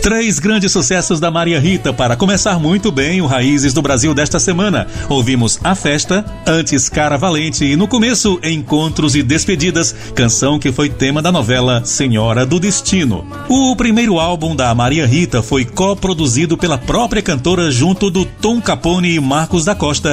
Três grandes sucessos da Maria Rita para começar muito bem o Raízes do Brasil desta semana. Ouvimos A Festa, antes Cara Valente e no começo Encontros e Despedidas, canção que foi tema da novela Senhora do Destino. O primeiro álbum da Maria Rita foi coproduzido pela própria cantora junto do Tom Capone e Marcos da Costa